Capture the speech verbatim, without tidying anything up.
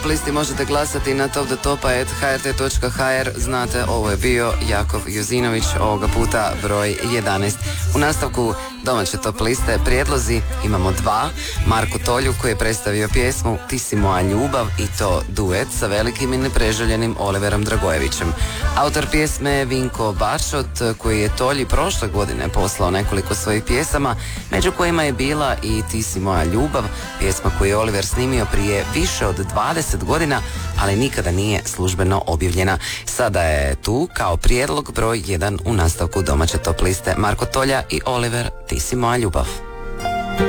Listi možete glasati na top do topa at h r t dot h r. Znate, ovo je bio Jakov Jozinović, ovoga puta broj jedanaest. U nastavku domaće top liste prijedlozi imamo dva. Marko Tolju koji je predstavio pjesmu Ti si moja ljubav i to duet sa velikim i nepreželjenim Oliverom Dragojevićem. Autor pjesme je Vinko Bačot koji je Tolji prošle godine poslao nekoliko svojih pjesama, među kojima je bila i Ti si moja ljubav, pjesma koju je Oliver snimio prije više od dvadeset godina, ali nikada nije službeno objavljena. Sada je tu kao prijedlog broj jedan u nastavku domaće top liste Marko Tolja i Oliver, Ti si moja ljubav.